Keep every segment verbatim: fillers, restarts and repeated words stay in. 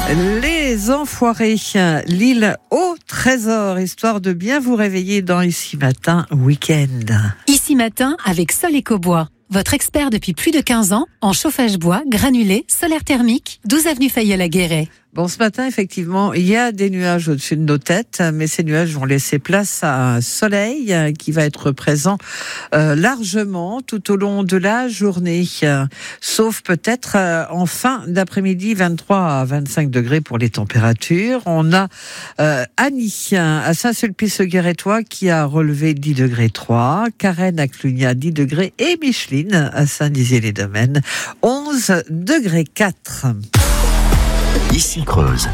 Les Enfoirés, l'île au trésor, histoire de bien vous réveiller dans Ici Matin Week-end. Ici Matin avec Sol Ecobois, votre expert depuis plus de quinze ans en chauffage bois, granulé, solaire thermique, douze avenue Fayolle à Guéret. Bon, ce matin, effectivement, il y a des nuages au-dessus de nos têtes, mais ces nuages vont laisser place à un soleil qui va être présent euh, largement tout au long de la journée, euh, sauf peut-être euh, en fin d'après-midi, vingt-trois à vingt-cinq degrés pour les températures. On a euh, Annie à Saint-Sulpice-Guérétois qui a relevé dix degrés trois, Karen à Clunia dix degrés et Micheline à Saint-Dizier-les-Domaines onze degrés quatre. Ici Creuse.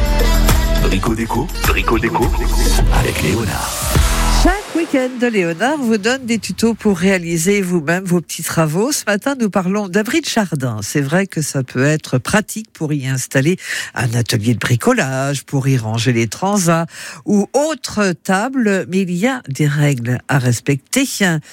Brico déco, brico déco, avec Léonard. Chaque week-end, Léonard vous donne des tutos pour réaliser vous-même vos petits travaux. Ce matin, nous parlons d'abri de jardin. C'est vrai que ça peut être pratique pour y installer un atelier de bricolage, pour y ranger les transats ou autres tables, mais il y a des règles à respecter.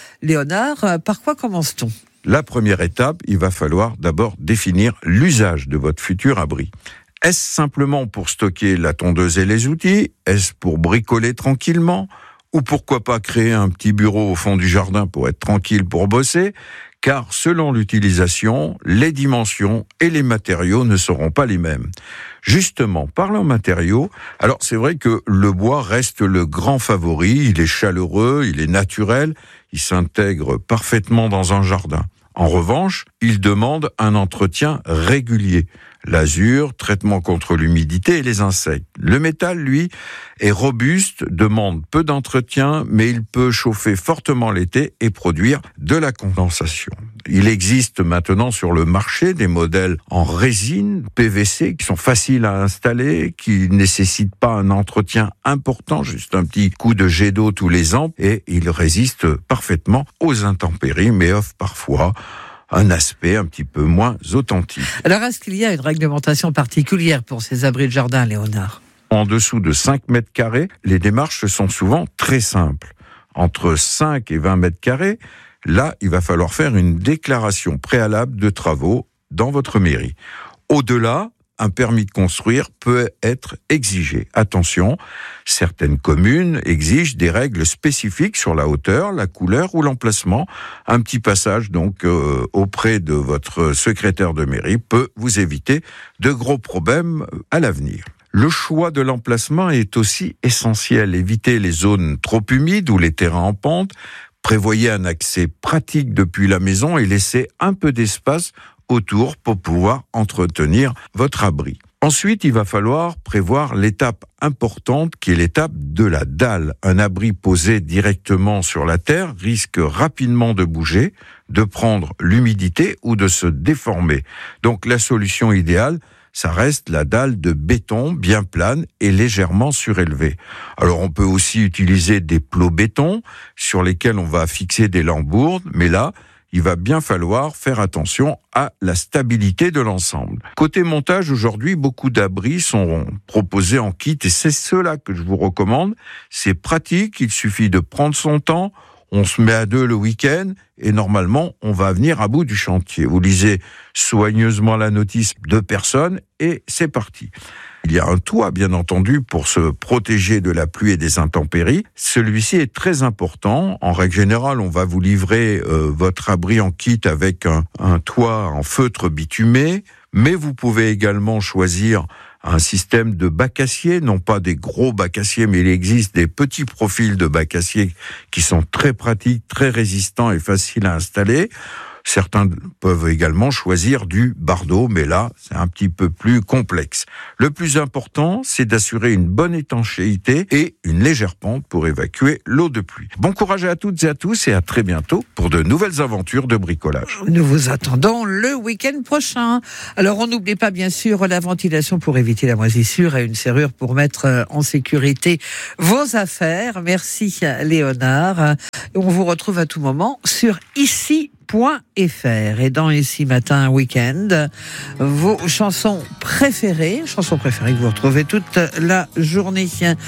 Léonard, par quoi commence-t-on ? La première étape, il va falloir d'abord définir l'usage de votre futur abri. Est-ce simplement pour stocker la tondeuse et les outils ? Est-ce pour bricoler tranquillement ? Ou pourquoi pas créer un petit bureau au fond du jardin pour être tranquille pour bosser ? Car selon l'utilisation, les dimensions et les matériaux ne seront pas les mêmes. Justement, parlant matériaux, alors c'est vrai que le bois reste le grand favori, il est chaleureux, il est naturel, il s'intègre parfaitement dans un jardin. En revanche, il demande un entretien régulier. L'azur, traitement contre l'humidité et les insectes. Le métal, lui, est robuste, demande peu d'entretien, mais il peut chauffer fortement l'été et produire de la condensation. Il existe maintenant sur le marché des modèles en résine P V C qui sont faciles à installer, qui ne nécessitent pas un entretien important, juste un petit coup de jet d'eau tous les ans, et ils résistent parfaitement aux intempéries, mais offrent parfois un aspect un petit peu moins authentique. Alors, est-ce qu'il y a une réglementation particulière pour ces abris de jardin, Léonard ? En dessous de cinq mètres carrés, les démarches sont souvent très simples. Entre cinq et vingt mètres carrés, là, il va falloir faire une déclaration préalable de travaux dans votre mairie. Au-delà, un permis de construire peut être exigé. Attention, certaines communes exigent des règles spécifiques sur la hauteur, la couleur ou l'emplacement. Un petit passage donc euh, auprès de votre secrétaire de mairie peut vous éviter de gros problèmes à l'avenir. Le choix de l'emplacement est aussi essentiel. Évitez les zones trop humides ou les terrains en pente. Prévoyez un accès pratique depuis la maison et laissez un peu d'espace autour pour pouvoir entretenir votre abri. Ensuite, il va falloir prévoir l'étape importante qui est l'étape de la dalle. Un abri posé directement sur la terre risque rapidement de bouger, de prendre l'humidité ou de se déformer. Donc la solution idéale, ça reste la dalle de béton bien plane et légèrement surélevée. Alors on peut aussi utiliser des plots béton sur lesquels on va fixer des lambourdes, mais là, il va bien falloir faire attention à la stabilité de l'ensemble. Côté montage, aujourd'hui, beaucoup d'abris sont proposés en kit et c'est cela que je vous recommande. C'est pratique, il suffit de prendre son temps, on se met à deux le week-end et normalement, on va venir à bout du chantier. Vous lisez soigneusement la notice de personnes et c'est parti. Il y a un toit, bien entendu, pour se protéger de la pluie et des intempéries. Celui-ci est très important. En règle générale, on va vous livrer euh, votre abri en kit avec un, un toit en feutre bitumé, mais vous pouvez également choisir un système de bac acier, non pas des gros bacs acier, mais il existe des petits profils de bac acier qui sont très pratiques, très résistants et faciles à installer. Certains peuvent également choisir du bardeau, mais là, c'est un petit peu plus complexe. Le plus important, c'est d'assurer une bonne étanchéité et une légère pente pour évacuer l'eau de pluie. Bon courage à toutes et à tous et à très bientôt pour de nouvelles aventures de bricolage. Nous vous attendons le week-end prochain. Alors, on n'oublie pas, bien sûr, la ventilation pour éviter la moisissure et une serrure pour mettre en sécurité vos affaires. Merci, Léonard. On vous retrouve à tout moment sur ici point f r. Et dans Ici Matin Week-end, vos chansons préférées, chansons préférées que vous retrouvez toute la journée.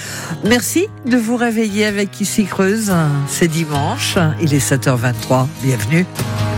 Merci de vous réveiller avec Ici Creuse. C'est dimanche, il est sept heures vingt-trois. Bienvenue.